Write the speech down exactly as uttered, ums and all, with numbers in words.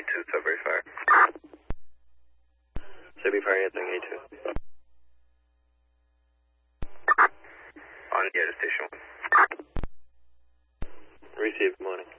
two, Sudbury Fire. Sudbury Fire answering A two. On the air to station one. Receive, morning.